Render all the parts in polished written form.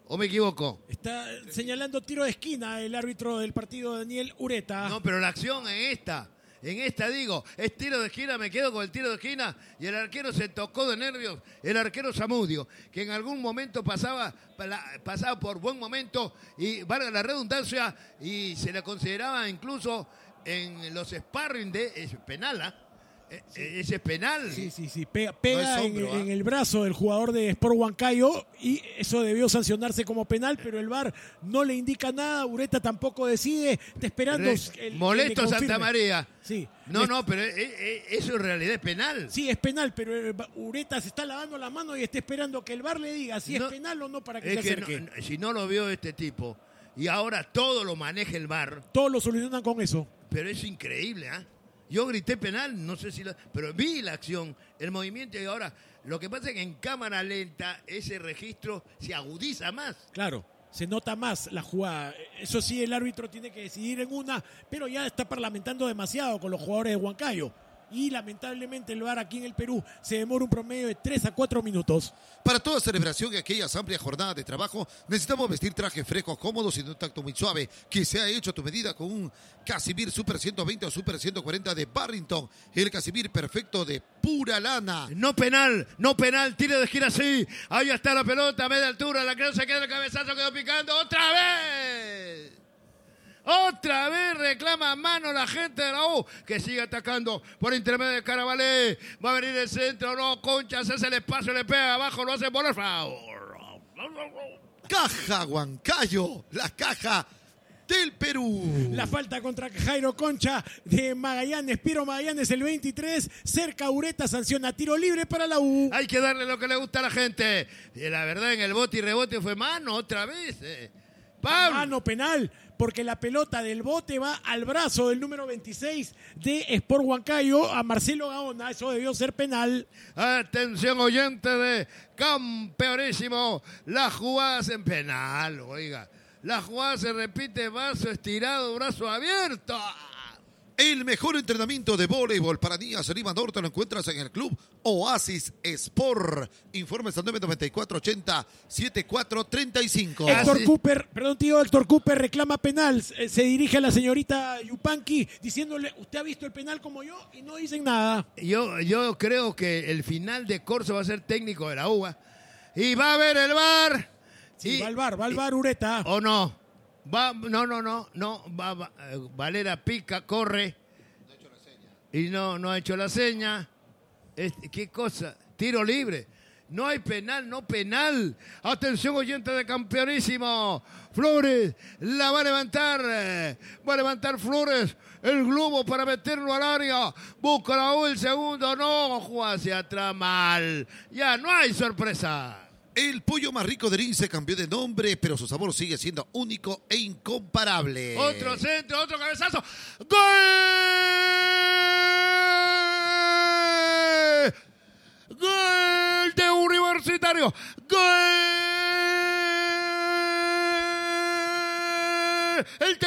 ¿O me equivoco? Está señalando tiro de esquina el árbitro del partido, Daniel Ureta. No, pero la acción en esta digo, es tiro de esquina, me quedo con el tiro de esquina y el arquero se tocó de nervios, el arquero Zamudio, que en algún momento pasaba por buen momento y valga la redundancia y se le consideraba incluso en los sparring de penal, ¿ah? Ese es penal. Sí. Pega no hombro, en el brazo del jugador de Sport Huancayo y eso debió sancionarse como penal, pero el VAR no le indica nada. Ureta tampoco decide. Está esperando. Molesto Santa María. Sí. No, pero eso en realidad es penal. Sí, es penal, pero Ureta se está lavando la mano y está esperando que el VAR le diga si es penal o no para que se acerque. Si no lo vio este tipo y ahora todo lo maneja el VAR. Todos lo solucionan con eso. Pero es increíble, ¿ah? Yo grité penal, no sé si pero vi la acción, el movimiento y ahora lo que pasa es que en cámara lenta ese registro se agudiza más. Claro, se nota más la jugada. Eso sí, el árbitro tiene que decidir en una, pero ya está parlamentando demasiado con los jugadores de Huancayo. Y lamentablemente el VAR aquí en el Perú se demora un promedio de 3 a 4 minutos. Para toda celebración y aquellas amplias jornadas de trabajo, necesitamos vestir trajes frescos, cómodos y de un tacto muy suave, que se ha hecho a tu medida con un Casimir Super 120 o Super 140 de Barrington, el Casimir perfecto de pura lana. No penal, tiro de esquina sí, ahí está la pelota, a media altura, la que no se queda, el cabezazo quedó picando, ¡otra vez! Otra vez reclama mano la gente de la U, que sigue atacando por intermedio de Carabalé. Va a venir el centro, no, Concha, hace el espacio, le pega abajo, lo hace por el favor. Caja Huancayo, la caja del Perú. La falta contra Jairo Concha de Magallanes, Piero Magallanes, el 23. Cerca Ureta sanciona tiro libre para la U. Hay que darle lo que le gusta a la gente. Y la verdad, en el bote y rebote fue mano otra vez. Mano penal, porque la pelota del bote va al brazo del número 26 de Sport Huancayo a Marcelo Gaona. Eso debió ser penal. Atención, oyente de Campeonísimo. La jugada es en penal, oiga. La jugada se repite, brazo estirado, brazo abierto. El mejor entrenamiento de voleibol para niñas en Lima Norte lo encuentras en el Club Oasis Sport. Informes al 994-80-7435. Héctor Cooper reclama penal. Se dirige a la señorita Yupanqui diciéndole, usted ha visto el penal como yo, y no dicen nada. Yo creo que el final de Corso va a ser técnico de la UBA. Y va a ver el VAR. Sí, va al VAR Ureta. ¿O no? Valera pica, corre. No ha hecho la seña. Y no ha hecho la seña. ¿Qué cosa? Tiro libre. No hay penal, no penal. Atención, oyente de Campeonísimo. Flores la va a levantar. Va a levantar Flores el globo para meterlo al área. Busca la U el segundo. No, juega hacia atrás mal. Ya no hay sorpresa. El pollo más rico de Lince cambió de nombre, pero su sabor sigue siendo único e incomparable. Otro centro, otro cabezazo. ¡Gol! ¡Gol de Universitario! ¡Gol! ¡El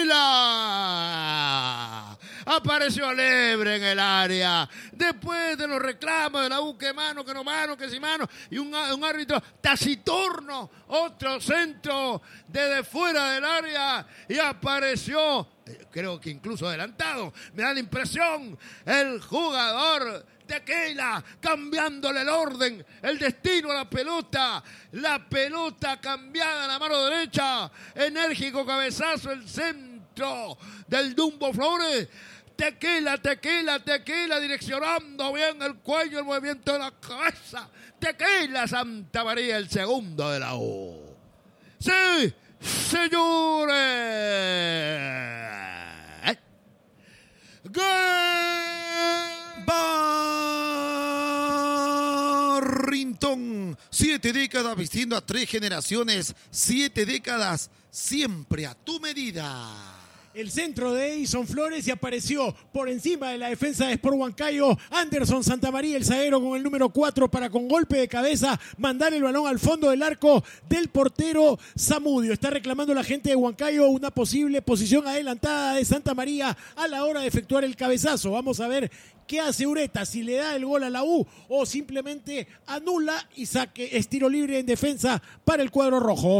Tequila! Apareció Lebre en el área. Después de los reclamos de la U, que mano, que no mano, que sí mano. Y un árbitro taciturno. Otro centro desde fuera del área. Y apareció, creo que incluso adelantado, me da la impresión, el jugador Tequila, cambiándole el orden, el destino a la pelota cambiada a la mano derecha, enérgico cabezazo, el centro del Dumbo Flores. Tequila, direccionando bien el cuello, el movimiento de la cabeza. Tequila Santa María, el segundo de la U. ¡Sí, señores! ¡Gol! Barrington, 7 décadas vistiendo a 3 generaciones, 7 décadas siempre a tu medida. El centro de Edison Flores y apareció por encima de la defensa de Sport Huancayo Anderson Santamaría, el zaguero con el número 4, para con golpe de cabeza mandar el balón al fondo del arco del portero Zamudio. Está reclamando la gente de Huancayo una posible posición adelantada de Santamaría a la hora de efectuar el cabezazo. Vamos a ver qué hace Ureta, si le da el gol a la U o simplemente anula y saque, es tiro libre en defensa para el cuadro rojo.